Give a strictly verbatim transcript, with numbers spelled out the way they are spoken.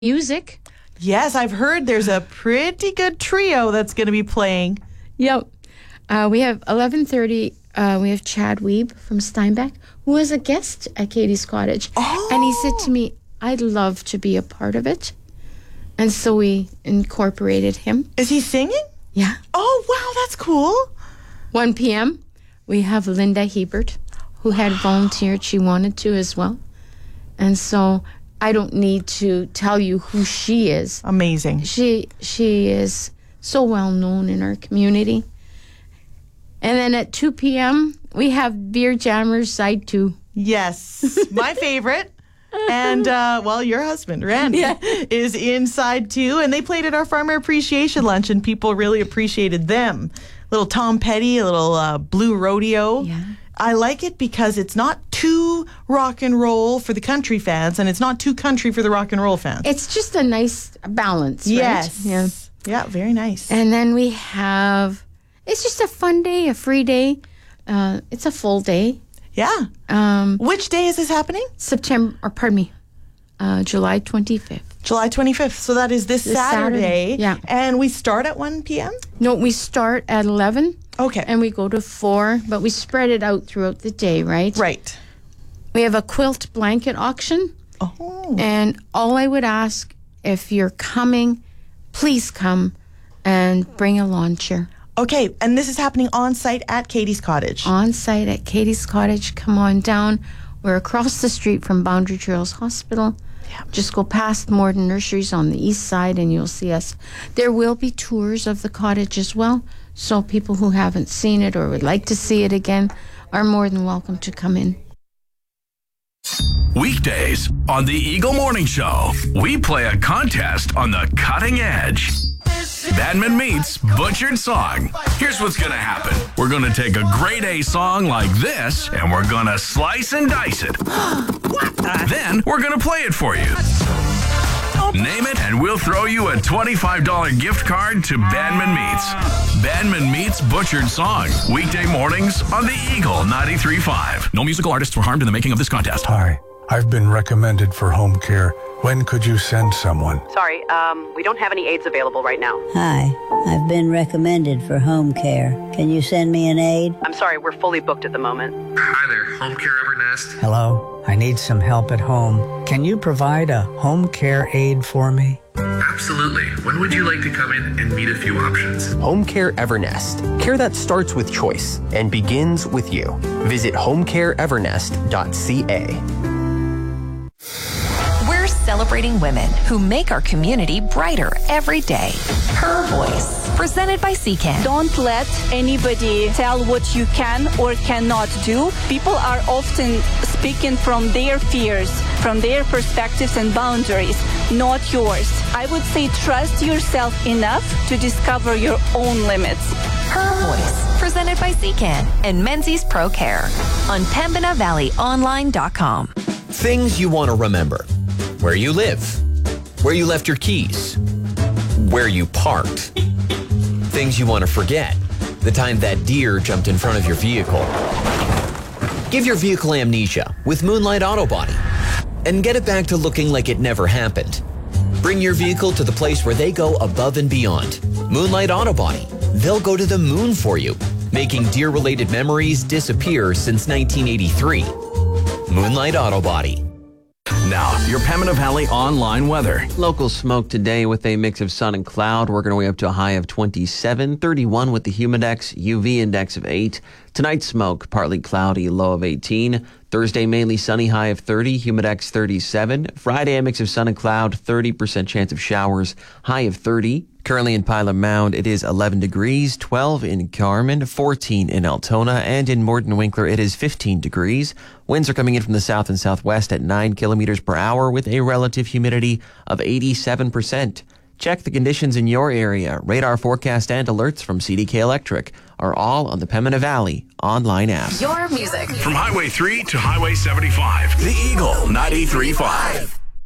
music. Yes, I've heard there's a pretty good trio that's going to be playing. Yep. Uh, we have eleven thirty. Uh, we have Chad Weeb from Steinbach, who was a guest at Katie's Cottage. Oh. And he said to me, I'd love to be a part of it. And so we incorporated him. Is he singing? Yeah. Oh, wow, that's cool. one p.m., we have Linda Hebert, who had volunteered. She wanted to as well. And so I don't need to tell you who she is. Amazing. She she is so well known in our community. And then at two p.m., we have Beer Jammers Side two. Yes, my favorite. And, uh, well, your husband, Randy, Yeah. is inside too. And they played at our Farmer Appreciation Lunch, and people really appreciated them. Little Tom Petty, a little uh, Blue Rodeo. Yeah. I like it because it's not too rock and roll for the country fans, and it's not too country for the rock and roll fans. It's just a nice balance, right? Yes. Yeah. Yeah, very nice. And then we have, it's just a fun day, a free day. Uh, it's a full day. Yeah. Um, Which day is this happening? September, or pardon me, uh, July twenty-fifth. July twenty-fifth. So that is this, This Saturday. Saturday, yeah. And we start at one p.m.? No, we start at eleven. Okay. And we go to four, but we spread it out throughout the day, right? Right. We have a quilt blanket auction. Oh. And all I would ask, if you're coming, please come and bring a lawn chair. Okay, and this is happening on site at Katie's Cottage. On site at Katie's Cottage. Come on down. We're across the street from Boundary Trails Hospital. Yeah. Just go past Morden Nurseries on the east side and you'll see us. There will be tours of the cottage as well. So people who haven't seen it or would like to see it again are more than welcome to come in. Weekdays on the Eagle Morning Show, we play a contest on the cutting edge. Badman meets Butchered Song. Here's what's going to happen. We're going to take a grade A song like this, and we're going to slice and dice it. Then we're going to play it for you. Name it, and we'll throw you a twenty-five dollars gift card to Badman Meets. Badman Meets Butchered Song. Weekday mornings on the Eagle ninety-three point five. No musical artists were harmed in the making of this contest. Hi, I've been recommended for home care. When could you send someone? Sorry, um, we don't have any aides available right now. Hi, I've been recommended for home care. Can you send me an aide? I'm sorry, we're fully booked at the moment. Hi there, Home Care Evernest. Hello, I need some help at home. Can you provide a home care aide for me? Absolutely. When would you like to come in and meet a few options? Home Care Evernest. Care that starts with choice and begins with you. Visit home care evernest dot c a. We're celebrating women who make our community brighter every day. Her Voice, presented by C C A N. Don't let anybody tell what you can or cannot do. People are often speaking from their fears, from their perspectives and boundaries, not yours. I would say trust yourself enough to discover your own limits. Her Voice, presented by C C A N and Menzies Pro Care on Pembina Valley Online dot com. Things you want to remember. Where you live. Where you left your keys. Where you parked. Things you want to forget. The time that deer jumped in front of your vehicle. Give your vehicle amnesia with Moonlight Auto Body and get it back to looking like it never happened. Bring your vehicle to the place where they go above and beyond. Moonlight Auto Body. They'll go to the moon for you, making deer-related memories disappear since nineteen eighty-three. Moonlight Auto Body. Now, your Pembina Valley online weather. Local smoke today with a mix of sun and cloud, working our way up to a high of twenty-seven, thirty-one with the humidex, U V index of eight. Tonight, smoke, partly cloudy, low of eighteen. Thursday, mainly sunny, high of thirty, humidex thirty-seven. Friday, a mix of sun and cloud, thirty percent chance of showers, high of thirty. Currently in Pilot Mound, it is eleven degrees, twelve in Carmen, fourteen in Altona, and in Morden Winkler, it is fifteen degrees. Winds are coming in from the south and southwest at nine kilometers per hour with a relative humidity of eighty-seven percent. Check the conditions in your area. Radar forecast and alerts from C D K Electric are all on the Pembina Valley online app. Your music. From Highway three to Highway seventy-five, the Eagle ninety-three point five.